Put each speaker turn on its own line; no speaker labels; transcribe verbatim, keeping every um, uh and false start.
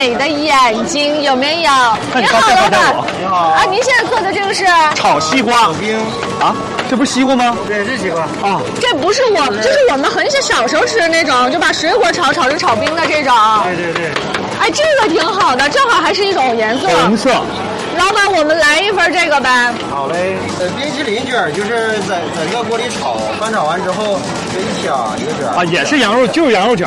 美的眼睛有没有？您好，老板。
你好
啊，您现在做的这个是
炒西瓜冰啊？这不是西瓜吗？对，是西瓜啊。
这不是我，这是我们很小小时候吃的那种，就把水果炒炒成炒冰的这种。
对对对。
哎，这个挺好的，正好还是一种颜色。
红色。
老板，我们来一份这个呗。
好嘞。呃，冰淇淋卷就是在在这个锅里炒，翻炒完之后就一掐一个卷。
啊，也是羊肉，就是羊肉卷。